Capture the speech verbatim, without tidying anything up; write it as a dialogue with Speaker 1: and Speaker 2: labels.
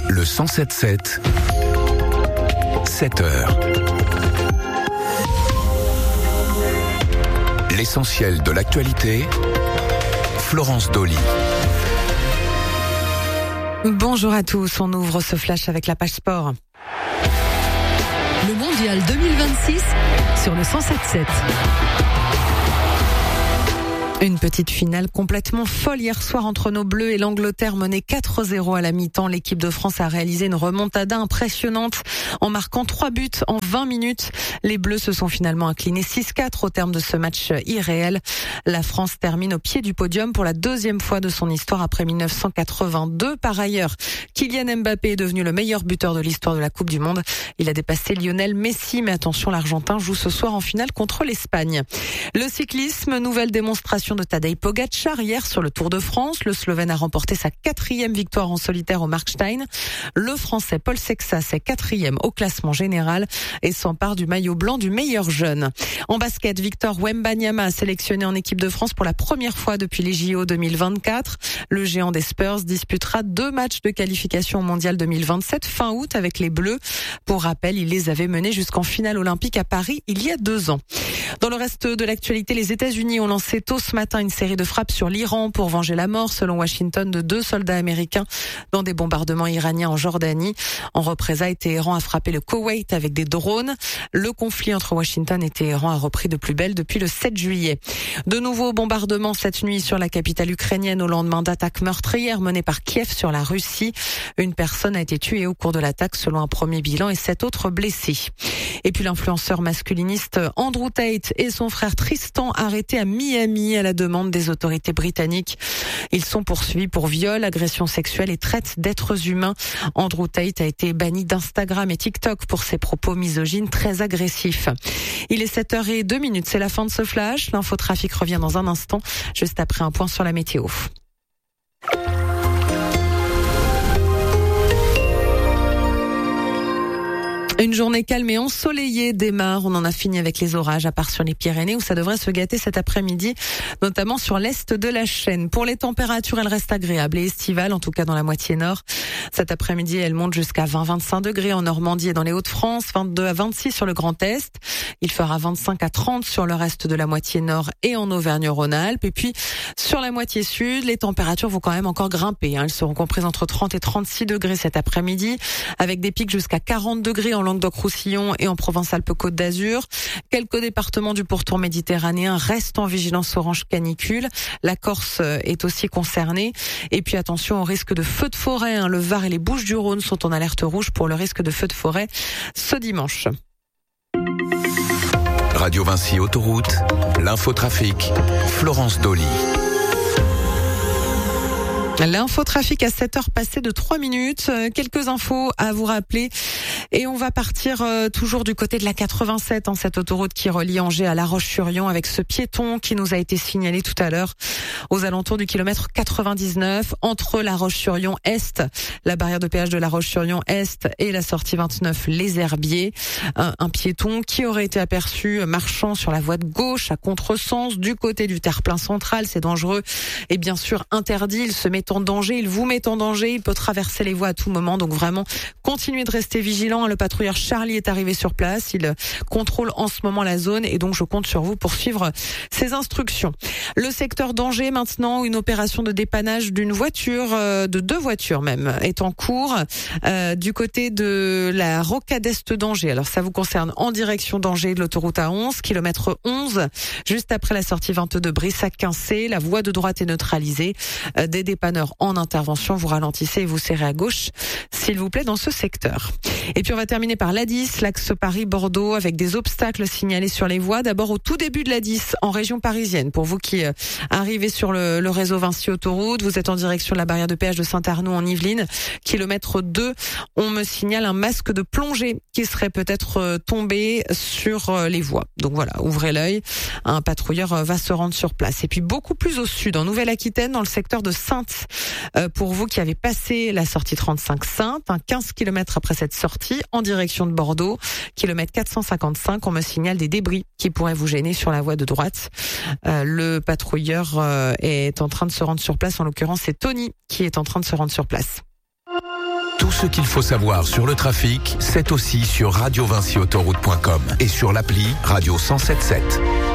Speaker 1: Le cent sept sept, sept heures. L'essentiel de l'actualité, Florence Dolly.
Speaker 2: Bonjour à tous, on ouvre ce flash avec la page sport.
Speaker 3: Le mondial deux mille vingt-six sur le cent sept sept.
Speaker 2: Une petite finale complètement folle hier soir entre nos Bleus et l'Angleterre, menée quatre zéro à la mi-temps. L'équipe de France a réalisé une remontada impressionnante en marquant trois buts en vingt minutes. Les Bleus se sont finalement inclinés six quatre au terme de ce match irréel. La France termine au pied du podium pour la deuxième fois de son histoire après mille neuf cent quatre-vingt-deux. Par ailleurs, Kylian Mbappé est devenu le meilleur buteur de l'histoire de la Coupe du Monde. Il a dépassé Lionel Messi, mais attention, l'Argentin joue ce soir en finale contre l'Espagne. Le cyclisme, nouvelle démonstration de Tadej Pogačar hier sur le Tour de France. Le Slovène a remporté sa quatrième victoire en solitaire au Markstein. Le Français Paul Sexas est quatrième au classement général et s'empare du maillot blanc du meilleur jeune. En basket, Victor Wembanyama sélectionné en équipe de France pour la première fois depuis les J O deux mille vingt-quatre. Le géant des Spurs disputera deux matchs de qualification au mondial deux mille vingt-sept fin août avec les Bleus. Pour rappel, il les avait menés jusqu'en finale olympique à Paris il y a deux ans. Dans le reste de l'actualité, les États-Unis ont lancé tôt ce matin une série de frappes sur l'Iran pour venger la mort, selon Washington, de deux soldats américains dans des bombardements iraniens en Jordanie. En représailles, Téhéran a frappé le Koweït avec des drones. Le conflit entre Washington et Téhéran a repris de plus belle depuis le sept juillet. De nouveaux bombardements cette nuit sur la capitale ukrainienne au lendemain d'attaques meurtrières menées par Kiev sur la Russie. Une personne a été tuée au cours de l'attaque selon un premier bilan et sept autres blessés. Et puis l'influenceur masculiniste Andrew Tate et son frère Tristan arrêtés à Miami à la demande des autorités britanniques. Ils sont poursuivis pour viol, agression sexuelle et traite d'êtres humains. Andrew Tate a été banni d'Instagram et TikTok pour ses propos misogynes très agressifs. Il est sept heures zéro deux, c'est la fin de ce flash. L'infotrafic revient dans un instant, juste après un point sur la météo. Une journée calme et ensoleillée démarre. On en a fini avec les orages, à part sur les Pyrénées où ça devrait se gâter cet après-midi, notamment sur l'est de la chaîne. Pour les températures, elles restent agréables et estivales, en tout cas dans la moitié nord. Cet après-midi, elles montent jusqu'à vingt à vingt-cinq degrés en Normandie et dans les Hauts-de-France, vingt-deux à vingt-six sur le Grand Est. Il fera vingt-cinq à trente sur le reste de la moitié nord et en Auvergne-Rhône-Alpes. Et puis, sur la moitié sud, les températures vont quand même encore grimper. Elles seront comprises entre trente et trente-six degrés cet après-midi, avec des pics jusqu'à quarante degrés en Languedoc-Roussillon et en Provence-Alpes-Côte d'Azur. Quelques départements du pourtour méditerranéen restent en vigilance orange canicule. La Corse est aussi concernée. Et puis attention au risque de feux de forêt. Le Var et les Bouches-du-Rhône sont en alerte rouge pour le risque de feux de forêt ce dimanche.
Speaker 1: Radio Vinci Autoroute, l'infotrafic, Florence Dolly.
Speaker 2: L'infotrafic à sept heures passées de trois minutes. Quelques infos à vous rappeler. Et on va partir euh, toujours du côté de la quatre-vingt-sept, en cette autoroute qui relie Angers à La Roche-sur-Yon, avec ce piéton qui nous a été signalé tout à l'heure aux alentours du kilomètre quatre-vingt-dix-neuf entre La Roche-sur-Yon Est, la barrière de péage de La Roche-sur-Yon Est et la sortie vingt-neuf Les Herbiers. Un, un piéton qui aurait été aperçu marchant sur la voie de gauche à contresens du côté du terre-plein central. C'est dangereux et bien sûr interdit. Il se met en danger, il vous met en danger, il peut traverser les voies à tout moment. Donc vraiment, continuez de rester vigilant. Le patrouilleur Charlie est arrivé sur place. Il contrôle en ce moment la zone et donc je compte sur vous pour suivre ses instructions. Le secteur d'Angers maintenant, une opération de dépannage d'une voiture, euh, de deux voitures même, est en cours euh, du côté de la rocade est d'Angers. Alors ça vous concerne en direction d'Angers, de l'autoroute A onze, kilomètre onze, juste après la sortie vingt-deux Brissac-Quincé. La voie de droite est neutralisée. Euh, des dépanneurs en intervention, vous ralentissez et vous serrez à gauche, s'il vous plaît, dans ce secteur. Et puis on va terminer par l'A dix, l'axe Paris-Bordeaux, avec des obstacles signalés sur les voies. D'abord au tout début de l'A dix, en région parisienne. Pour vous qui euh, arrivez sur le, le réseau Vinci Autoroute, vous êtes en direction de la barrière de péage de Saint-Arnoux en Yvelines, kilomètre deux, on me signale un masque de plongée qui serait peut-être euh, tombé sur euh, les voies. Donc voilà, ouvrez l'œil, un patrouilleur euh, va se rendre sur place. Et puis beaucoup plus au sud, en Nouvelle-Aquitaine, dans le secteur de Saintes, euh, pour vous qui avez passé la sortie trente-cinq Saintes, hein, quinze kilomètres après cette sortie, en direction de Bordeaux, kilomètre quatre cent cinquante-cinq, on me signale des débris qui pourraient vous gêner sur la voie de droite. Euh, le patrouilleur euh, est en train de se rendre sur place, en l'occurrence c'est Tony qui est en train de se rendre sur place.
Speaker 1: Tous Tout ce qu'il faut savoir sur le trafic, c'est aussi sur radio vinci autoroute point com et sur l'appli Radio cent sept sept.